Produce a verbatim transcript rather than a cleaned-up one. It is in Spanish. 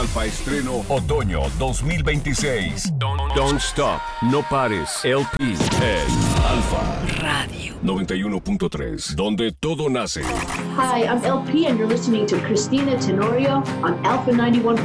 Alfa estreno Otoño dos mil veintiséis. Don't, Don't Stop, No Pares, L P en Alfa Radio noventa y uno punto tres, donde todo nace. Hi, I'm L P and you're listening to Christina Tenorio on Alpha ninety-one